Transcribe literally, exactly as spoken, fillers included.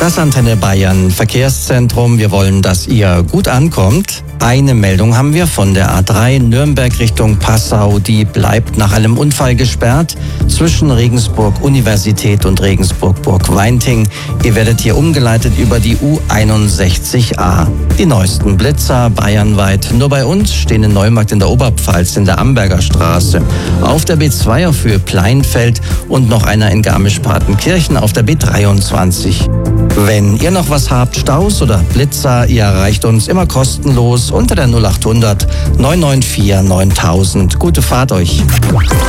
Das Antenne Bayern Verkehrszentrum. Wir wollen, dass ihr gut ankommt. Eine Meldung haben wir von der A drei Nürnberg Richtung Passau. Die bleibt nach einem Unfall gesperrt zwischen Regensburg Universität und Regensburg Burg-Weinting. Ihr werdet hier umgeleitet über die U einundsechzig A. Die neuesten Blitzer bayernweit. Nur bei uns stehen in Neumarkt in der Oberpfalz in der Amberger Straße. Auf der B zwei auf Höhe Pleinfeld und noch einer in Garmisch-Partenkirchen auf der B dreiundzwanzig. Wenn ihr noch was habt, Staus oder Blitzer, ihr erreicht uns immer kostenlos unter der null acht hundert neun neun vier neuntausend. Gute Fahrt euch.